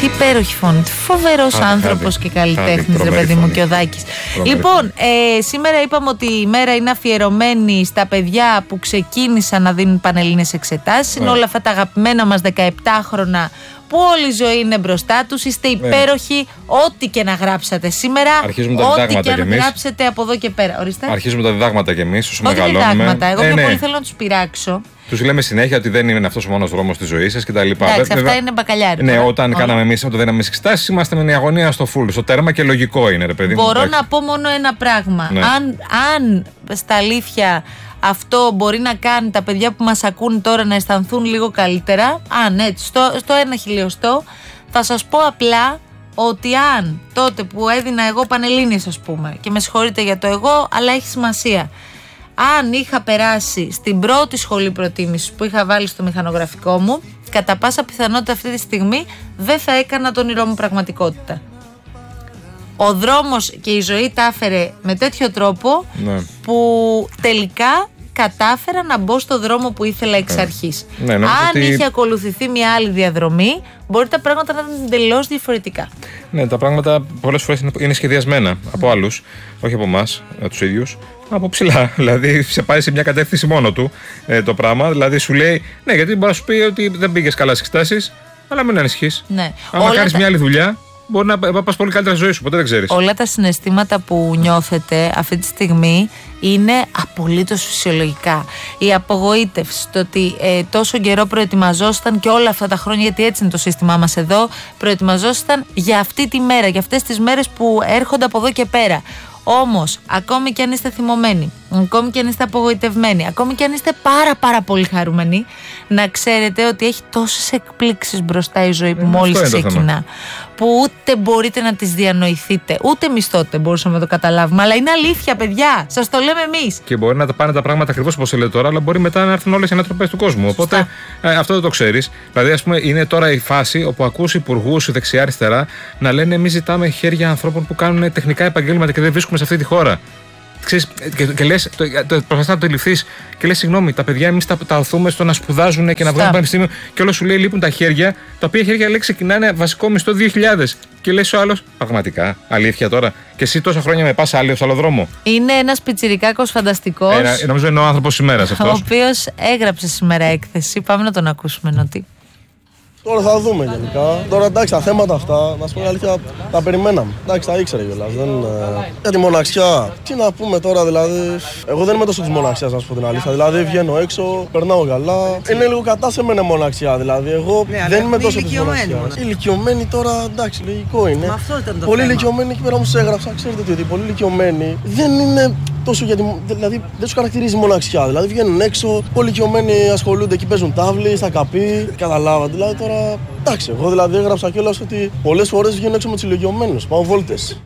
Τι υπέροχη φωνή. Φοβερός άνθρωπος και καλλιτέχνης, ρε παιδί μου, και ο Δάκης. Λοιπόν, σήμερα είπαμε ότι η μέρα είναι αφιερωμένη στα παιδιά που ξεκίνησαν να δίνουν πανελλήνιες εξετάσεις. Είναι όλα αυτά τα αγαπημένα μας 17χρονα που όλη η ζωή είναι μπροστά τους. Είστε υπέροχοι, ό,τι και να γράψατε σήμερα. Αρχίζουμε τα διδάγματα ό,τι και κι εμείς. να γράψετε από εδώ και πέρα. Ορίστε. Αρχίζουμε τα διδάγματα κι εμείς όσο Όχι μεγαλώνουμε. διδάγματα. Εγώ πιο πολύ θέλω να τους πειράξω. Τους λέμε συνέχεια ότι δεν είναι αυτός ο μόνος δρόμος της ζωής σας κτλ. Εντάξει, αυτά είναι μπακαλιάρι. Ναι, όταν κάναμε εμείς το δίναμε εξετάσεις, είμαστε με μια αγωνία στο φουλ, στο τέρμα και λογικό είναι, ρε παιδί μου. Μπορώ να πω μόνο ένα πράγμα. Ναι. Αν στα αλήθεια αυτό μπορεί να κάνει τα παιδιά που μας ακούν τώρα να αισθανθούν λίγο καλύτερα, αν έτσι, στο 1/1000, θα σας πω απλά ότι αν τότε που έδινα εγώ πανελλήνιες, ας πούμε, και με συγχωρείτε για το εγώ, αλλά έχει σημασία, αν είχα περάσει στην πρώτη σχολή προτίμησης που είχα βάλει στο μηχανογραφικό μου, κατά πάσα πιθανότητα αυτή τη στιγμή δεν θα έκανα το όνειρό μου πραγματικότητα. Ο δρόμος και η ζωή τα έφερε με τέτοιο τρόπο που τελικά κατάφερα να μπω στο δρόμο που ήθελα εξ αρχής. Αν είχε ακολουθηθεί μια άλλη διαδρομή, μπορεί τα πράγματα να ήταν εντελώς διαφορετικά. Ναι, τα πράγματα πολλές φορές είναι σχεδιασμένα από άλλους, όχι από εμάς, τους ίδιους, από ψηλά. Δηλαδή, σε πάει σε μια κατεύθυνση μόνο του το πράγμα. Δηλαδή, σου λέει, ναι, γιατί μπορεί να σου πει ότι δεν πήγες καλά στις εξετάσεις, αλλά μην ανησυχείς. Ναι. Αν κάνεις μια άλλη δουλειά, μπορεί να πας πολύ καλύτερα στη ζωή σου, ποτέ δεν ξέρεις. Όλα τα συναισθήματα που νιώθετε αυτή τη στιγμή είναι απολύτως φυσιολογικά. Η απογοήτευση, το ότι τόσο καιρό προετοιμαζόσασταν και όλα αυτά τα χρόνια, γιατί έτσι είναι το σύστημά μας εδώ, προετοιμαζόσασταν για αυτή τη μέρα, για αυτές τις μέρες που έρχονται από εδώ και πέρα. Όμως, ακόμη και αν είστε θυμωμένοι, ακόμη και αν είστε απογοητευμένοι, ακόμη και αν είστε πάρα πολύ χαρούμενοι, να ξέρετε ότι έχει τόσες εκπλήξεις μπροστά η ζωή που μόλις ξεκινά, που ούτε μπορείτε να τις διανοηθείτε, ούτε εμείς τότε μπορούσαμε να το καταλάβουμε, αλλά είναι αλήθεια, παιδιά, σας το λέμε εμείς. Και μπορεί να τα πάνε τα πράγματα ακριβώς όπως λέτε τώρα, αλλά μπορεί μετά να έρθουν όλες οι ανατροπές του κόσμου. Οπότε αυτό δεν το ξέρεις. Δηλαδή, ας πούμε, είναι τώρα η φάση όπου ακούς υπουργούς δεξιά-αριστερά να λένε: εμείς ζητάμε χέρια ανθρώπων που κάνουν τεχνικά επαγγέλματα και δεν βρίσκουμε σε αυτή τη χώρα. Ξέρεις, και λες, προσπαθείς να το ληφθείς και λες, συγγνώμη, τα παιδιά εμείς τα οθούμε στο να σπουδάζουν και να βγάλουν πανεπιστήμιο και όλο σου λέει λείπουν τα χέρια, τα οποία χέρια λέει ξεκινάνε βασικό μισθό 2.000. Και λες ο άλλος, πραγματικά, αλήθεια τώρα. Και εσύ τόσα χρόνια με πας σε άλλο δρόμο. Είναι ένας πιτσιρικάκος φανταστικός. Νομίζω είναι ο άνθρωπος ημέρας αυτός. Ο οποίος έγραψε σήμερα έκθεση. Πάμε να τον ακούσουμε, Νότι. Τώρα θα δούμε γενικά. Τώρα εντάξει, τα θέματα αυτά, να σου πω την αλήθεια, τα περιμέναμε. Εντάξει, τα ήξερα κιόλας. Για τη μοναξιά. Τι να πούμε τώρα, δηλαδή. Εγώ δεν είμαι τόσο τη μοναξιά, να σου πω την αλήθεια. Δηλαδή, βγαίνω έξω, περνάω καλά. Είναι λίγο κατά σε μένα μοναξιά. Δηλαδή, εγώ δεν είμαι τόσο τη μοναξιά. Ηλικιωμένοι τώρα, εντάξει, λογικό είναι. Πολύ ηλικιωμένοι εκεί πέρα μου έγραψα, ξέρετε ότι πολύ ηλικιωμένοι δεν είναι τόσο γιατί. Δηλαδή, δεν του χαρακτηρίζει μοναξιά. Δηλαδή, βγαίνουν έξω, πολύ ηλικιωμένοι ασχολούνται εκεί, παίζουν τάβλη, στα καπί. Καταλάβα. Δηλαδή, τώρα. Εντάξει, εγώ δηλαδή έγραψα κιόλας ότι πολλές φορές βγαίνω έξω με τους ηλικιωμένους, πάω βόλτες.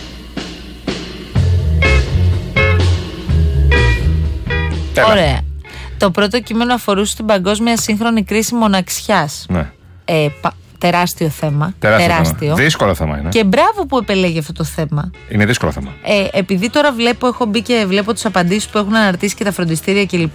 Ωραία. Το πρώτο κείμενο αφορούσε την παγκόσμια σύγχρονη κρίση μοναξιάς. Ναι. Τεράστιο θέμα. Τεράστιο. Δύσκολο θέμα είναι. Και μπράβο που επελέγει αυτό το θέμα. Είναι δύσκολο θέμα. Επειδή τώρα έχω μπει και βλέπω τις απαντήσεις που έχουν αναρτήσει και τα φροντιστήρια κλπ.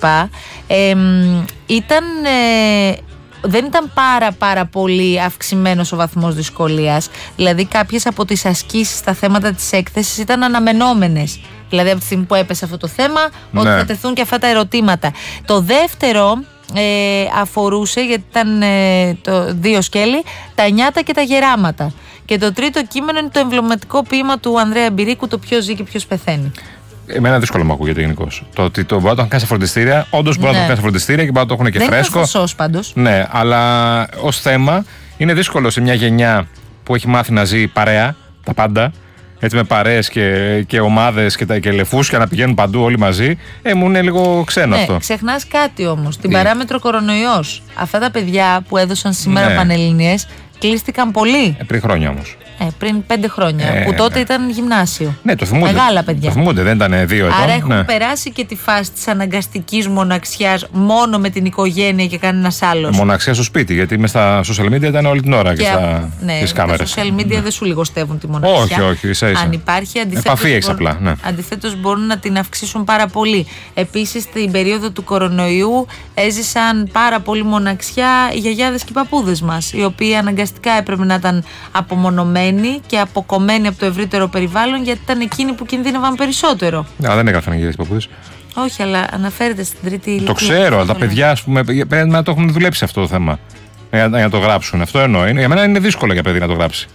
Δεν ήταν πάρα πολύ αυξημένος ο βαθμός δυσκολίας. Δηλαδή κάποιες από τις ασκήσεις στα θέματα της έκθεσης ήταν αναμενόμενες. Δηλαδή από τη στιγμή που έπεσε αυτό το θέμα, ότι θα τεθούν και αυτά τα ερωτήματα. Το δεύτερο αφορούσε, γιατί ήταν το δύο σκέλη, τα νιάτα και τα γεράματα. Και το τρίτο κείμενο είναι το εμβληματικό ποίημα του Ανδρέα Μπυρίκου, το ποιος ζει και ποιος πεθαίνει. Εμένα δύσκολο μου ακούγεται γενικώς. Το ότι το μπορεί να το κάνει σε φροντιστήρια, όντως μπορεί να το κάνει σε φροντιστήρια και μπορεί να το έχουν και δεν φρέσκο. Δεν είναι πάντως. Ναι, αλλά ως θέμα είναι δύσκολο σε μια γενιά που έχει μάθει να ζει παρέα, τα πάντα, έτσι με παρέες και ομάδες και λεφούσκια να πηγαίνουν παντού όλοι μαζί. Μου είναι λίγο ξένο αυτό. Ξεχνάς κάτι όμως. Την παράμετρο κορονοϊός. Αυτά τα παιδιά που έδωσαν σήμερα πανελληνίες κλείστηκαν πολύ. Πριν χρόνια όμως. Πριν 5 χρόνια, που τότε ήταν γυμνάσιο. Ναι, το θυμούνται. Μεγάλα παιδιά. Το θυμούνται, δεν ήταν 2 ετών. Άρα έχουν περάσει και τη φάση της αναγκαστικής μοναξιάς μόνο με την οικογένεια και κανένας άλλος. Μοναξιά στο σπίτι, γιατί μες στα social media ήταν όλη την ώρα και στις κάμερες. Τα social media δεν σου λιγοστεύουν τη μοναξιά. Όχι, ίσα-ίσα. Αν υπάρχει, αντιθέτως μπορούν να την αυξήσουν πάρα πολύ. Επίσης, στην περίοδο του κορονοϊού έζησαν πάρα πολύ μοναξιά οι γιαγιάδες και οι παππούδες μας, οι οποίοι αναγκαστικά αναγκαστικά έπρεπε να ήταν απομονωμένοι και αποκομμένοι από το ευρύτερο περιβάλλον, γιατί ήταν εκείνοι που κινδύνευαν περισσότερο. Δεν έγραφαν οι γέρες παππούδες. Όχι, αλλά αναφέρεται στην τρίτη ηλικία. Το ξέρω, αλλά τα παιδιά, ας πούμε, πρέπει να το έχουν δουλέψει αυτό το θέμα. Για να το γράψουν. Αυτό εννοώ. Για μένα είναι δύσκολο για παιδί να το γράψει.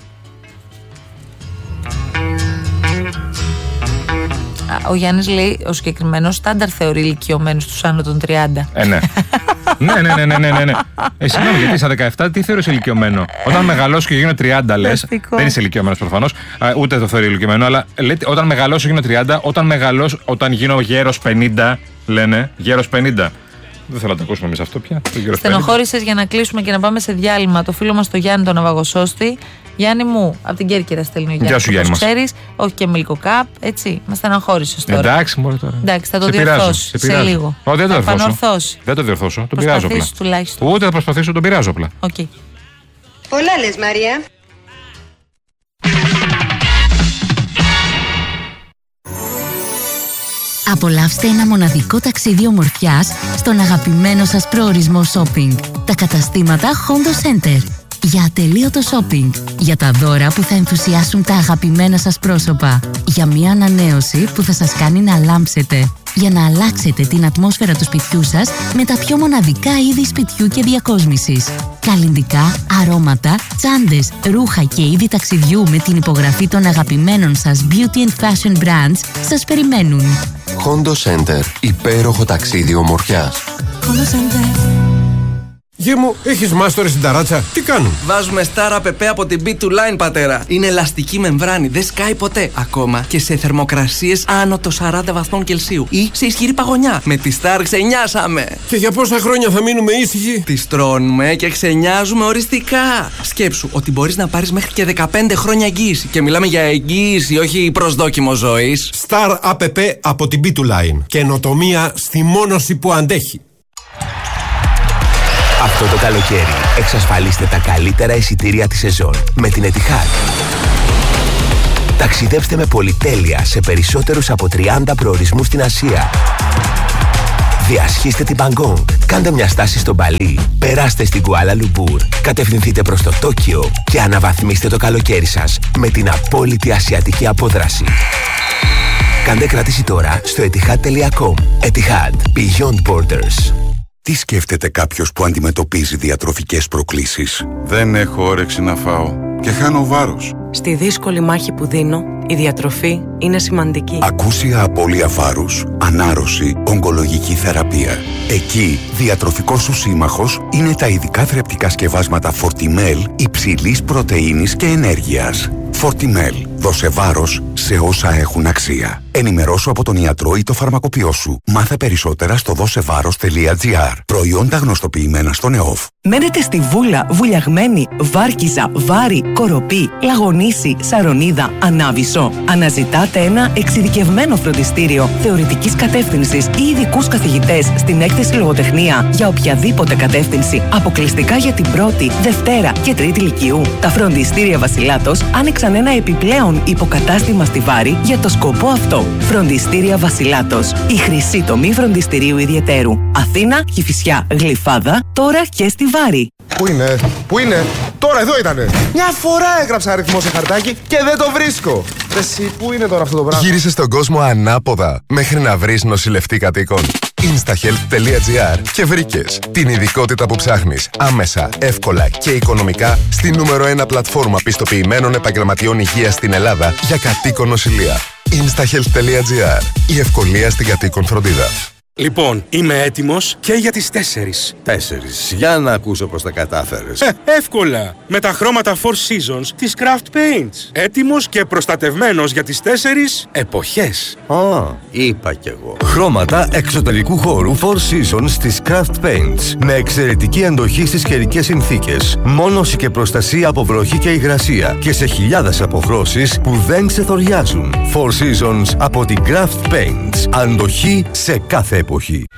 Ο Γιάννης λέει, ο συγκεκριμένος στάνταρ θεωρεί ηλικιωμένους τους άνω των 30. Ναι. Ναι. Συγγνώμη, γιατί στα 17 τι θεωρείς ηλικιωμένο? Όταν μεγαλώσω και γίνω 30, λες. Δεν είσαι ηλικιωμένος προφανώς, ούτε το θεωρεί ηλικιωμένο, αλλά λέτε, όταν μεγαλώσω γίνω 30, όταν γίνω γέρος 50, λένε, γέρος 50. Δεν θέλω να το ακούσουμε εμείς αυτό πια. Στενοχώρησες για να κλείσουμε και να πάμε σε διάλειμμα το φίλο μας το Γιάννη τον Ναυαγοσώστη. Γιάννη μου, από την Κέρκυρα στέλνει ο Γιάννης. Γεια σου, Γιάννη. Ξέρεις, όχι και μιλκοκάπ, έτσι. Μας στενοχώρησες τώρα. Εντάξει, μόνο τώρα. Εντάξει, θα το διορθώσει σε λίγο. Δεν το διορθώσει. Δεν το διορθώσω. Τον πειράζω απλά. Τουλάχιστον. Ούτε θα προσπαθήσω, τον πειράζω απλά. Okay. Πολλά λες, Μαρία. Απολαύστε ένα μοναδικό ταξίδι ομορφιάς στον αγαπημένο σας προορισμό shopping. Τα καταστήματα Hondo Center. Για ατελείωτο shopping. Για τα δώρα που θα ενθουσιάσουν τα αγαπημένα σας πρόσωπα. Για μια ανανέωση που θα σας κάνει να λάμψετε. Για να αλλάξετε την ατμόσφαιρα του σπιτιού σας με τα πιο μοναδικά είδη σπιτιού και διακόσμησης. Καλλυντικά, αρώματα, τσάντες, ρούχα και είδη ταξιδιού με την υπογραφή των αγαπημένων σας beauty and fashion brands σας περιμένουν. Hondo Center. Υπέροχο ταξίδι ομορφιάς. Hondo Center. Γε μου, έχεις μάστορες στην ταράτσα. Τι κάνουν? Βάζουμε Star APP από την B2Line, πατέρα. Είναι ελαστική μεμβράνη, δεν σκάει ποτέ. Ακόμα και σε θερμοκρασίες άνω των 40 βαθμών Κελσίου ή σε ισχυρή παγωνιά. Με τη Star ξενιάσαμε. Και για πόσα χρόνια θα μείνουμε ήσυχοι? Τις τρώνουμε και ξενιάζουμε οριστικά. Σκέψου ότι μπορείς να πάρεις μέχρι και 15 χρόνια εγγύηση. Και μιλάμε για εγγύηση, όχι προσδόκιμο ζωής. Star APP από την B2Line. Καινοτομία στη μόνωση που αντέχει. Αυτό το καλοκαίρι εξασφαλίστε τα καλύτερα εισιτήρια της σεζόν με την Etihad. Ταξιδέψτε με πολυτέλεια σε περισσότερους από 30 προορισμούς στην Ασία. Διασχίστε την Μπαγκόγκ, κάντε μια στάση στο Μπαλί, περάστε στην Κουάλα Λουμπούρ, κατευθυνθείτε προς το Τόκιο και αναβαθμίστε το καλοκαίρι σας με την απόλυτη ασιατική απόδραση. Κάντε κράτηση τώρα στο etihad.com. Etihad. Beyond Borders. Τι σκέφτεται κάποιος που αντιμετωπίζει διατροφικές προκλήσεις? Δεν έχω όρεξη να φάω και χάνω βάρος. Στη δύσκολη μάχη που δίνω, η διατροφή είναι σημαντική. Ακούσια απώλεια βάρους, ανάρρωση, ογκολογική θεραπεία. Εκεί, διατροφικός σου σύμμαχος είναι τα ειδικά θρεπτικά σκευάσματα Fortimel υψηλής πρωτεΐνης και ενέργειας. Fortimel. Δώσε βάρος σε όσα έχουν αξία. Ενημερώσου από τον ιατρό ή το φαρμακοποιό σου. Μάθε περισσότερα στο δώσεβάρος.gr. Προϊόντα γνωστοποιημένα στον ΕΟΦ. Μένετε στη Βούλα, Βουλιαγμένη, Βάρκιζα, Βάρη, Κοροπή, Λαγονίση, Σαρονίδα, Ανάβησο. Αναζητάτε ένα εξειδικευμένο φροντιστήριο θεωρητικής κατεύθυνσης ή ειδικούς καθηγητές στην έκθεση λογοτεχνία για οποιαδήποτε κατεύθυνση, αποκλειστικά για την πρώτη, Δευτέρα και Τρίτη Λυκείου. Τα φροντιστήρια Βασιλάτος άνοιξαν ένα επιπλέον υποκατάστημα στη Βάρη για το σκοπό αυτό. Φροντιστήρια Βασιλάτος. Η χρυσή τομή φροντιστηρίου ιδιαιτέρου. Αθήνα, Κηφισιά, Γλυφάδα, τώρα και στη Βάρη. Πού είναι, τώρα εδώ ήτανε. Μια φορά έγραψα αριθμό σε χαρτάκι και δεν το βρίσκω. Εσύ, πού είναι τώρα αυτό το πράγμα? Γύρισες στον κόσμο ανάποδα μέχρι να βρεις νοσηλευτή κατοίκων. Instahealth.gr και βρήκες την ειδικότητα που ψάχνεις άμεσα, εύκολα και οικονομικά στη νούμερο 1 πλατφόρμα πιστοποιημένων επαγγελματιών υγείας στην Ελλάδα για κατοίκον νοσηλεία. Instahealth.gr. Η ευκολία στην κατοίκον φροντίδα. Λοιπόν, είμαι έτοιμος και για τις 4. 4. Για να ακούσω πώς τα κατάφερες. Εύκολα. Με τα χρώματα Four Seasons της Craft Paints. Έτοιμος και προστατευμένος για τις 4 εποχές. Είπα κι εγώ. Χρώματα εξωτερικού χώρου Four Seasons της Craft Paints. Με εξαιρετική αντοχή στις καιρικές συνθήκες. Μόνωση και προστασία από βροχή και υγρασία. Και σε χιλιάδες αποχρώσεις που δεν ξεθοριάζουν. Four Seasons από την Craft Paints. Αντοχή σε κάθε εποχή.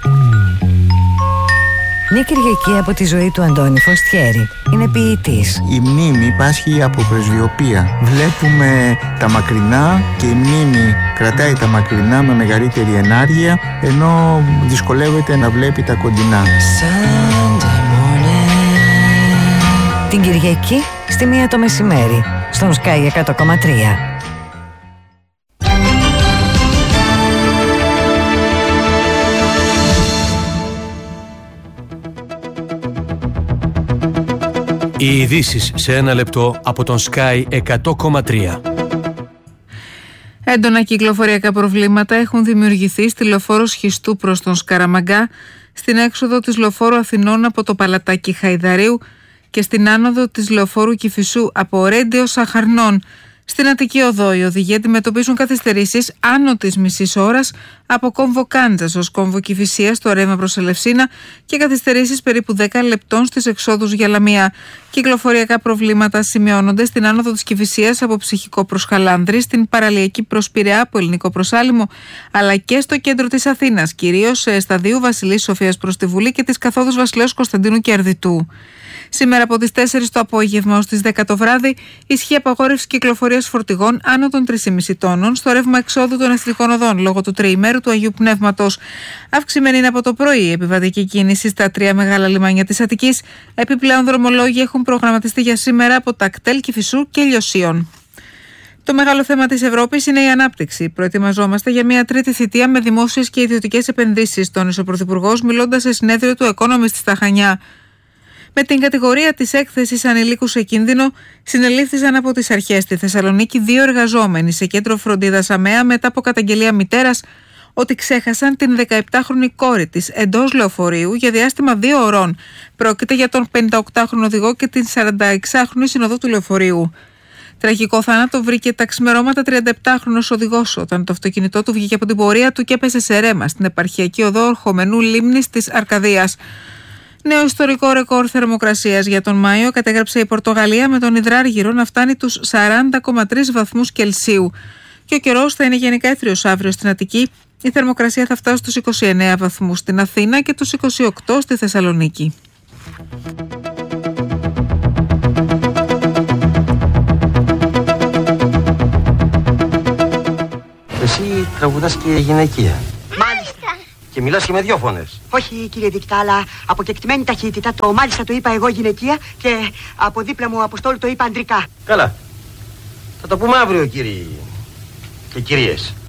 Μια Κυριακή από τη ζωή του Αντώνη Φωστιέρη. Είναι ποιητής. Η μνήμη πάσχει από πρεσβειοπία. Βλέπουμε τα μακρινά και η μνήμη κρατάει τα μακρινά με μεγαλύτερη ενάργεια, ενώ δυσκολεύεται να βλέπει τα κοντινά. Την Κυριακή στη 1 το μεσημέρι στον Sky 100,3. Οι ειδήσεις σε 1 λεπτό από τον Sky 100,3. Έντονα κυκλοφοριακά προβλήματα έχουν δημιουργηθεί στη λεωφόρο Σχιστού προς τον Σκαραμαγκά, στην έξοδο της λεωφόρου Αθηνών από το Παλατάκι Χαϊδαρίου και στην άνοδο της λεωφόρου Κηφισού από Ρέντι ως Αχαρνών. Στην Αττική Οδό οι οδηγοί αντιμετωπίζουν καθυστερήσεις άνω της μισής ώρας από κόμβο Κάντζας ως κόμβο Κηφισίας στο ρεύμα προς Ελευσίνα και καθυστερήσεις περίπου 10 λεπτών στις εξόδους για Λαμία. Κυκλοφοριακά προβλήματα σημειώνονται στην άνοδο της Κηφισίας από Ψυχικό προς Χαλάνδρη, στην παραλιακή προς Πειραιά από Ελληνικό προς Άλυμο, αλλά και στο κέντρο της Αθήνας, κυρίως στα δύο Βασιλής Σοφίας προς τη Βουλή και τις καθόδους Βασιλέως Κωνσταντίνου και Αρδιτού. Σήμερα από τις 4 το απόγευμα ως τις 10 το βράδυ ισχύει απαγόρευση κυκλοφορίας φορτηγών άνω των 3,5 τόνων στο ρεύμα εξόδου των εθνικών οδών λόγω του τριημέρου του Αγίου Πνεύματος. Αυξημένη είναι από το πρωί η επιβατική κίνηση στα 3 μεγάλα λιμάνια της Αττικής. Επιπλέον δρομολόγοι έχουν προγραμματιστεί για σήμερα από Τακτέλ, Κηφισού και Λιωσίων. Το μεγάλο θέμα της Ευρώπης είναι η ανάπτυξη. Προετοιμαζόμαστε για μια τρίτη θητεία με δημόσιες και ιδιωτικές επενδύσεις, τόνισε ο Πρωθυπουργός μιλώντας σε συνέδριο του Economist στα Χανιά. Με την κατηγορία της έκθεσης ανηλίκου σε κίνδυνο, συνελήφθησαν από τις αρχές στη Θεσσαλονίκη 2 εργαζόμενοι σε κέντρο φροντίδας ΑΜΕΑ μετά από καταγγελία μητέρας ότι ξέχασαν την 17χρονη κόρη της εντός λεωφορείου για διάστημα 2 ωρών. Πρόκειται για τον 58χρονο οδηγό και την 46χρονη συνοδό του λεωφορείου. Τραγικό θάνατο βρήκε τα ξημερώματα 37χρονος οδηγός όταν το αυτοκίνητό του βγήκε από την πορεία του και έπεσε σε ρέμα στην επαρχιακή οδό Ορχομενού Λίμνης της Αρκαδίας. Νέο ιστορικό ρεκόρ θερμοκρασίας για τον Μάιο κατέγραψε η Πορτογαλία με τον υδράργυρο να φτάνει τους 40,3 βαθμούς Κελσίου. Και ο καιρός θα είναι γενικά έθριος αύριο στην Αττική. Η θερμοκρασία θα φτάσει στους 29 βαθμούς στην Αθήνα και τους 28 στη Θεσσαλονίκη. Εσύ τραγουδάς και γυναικεία. Μάλιστα. Και μιλάς και με 2 φωνές. Όχι κύριε Δικτά, αλλά από κεκτημένη ταχύτητα. Το μάλιστα το είπα εγώ γυναικεία και από δίπλα μου Αποστόλου το είπα ανδρικά. Καλά. Θα το πούμε αύριο κύριοι και κυρίες.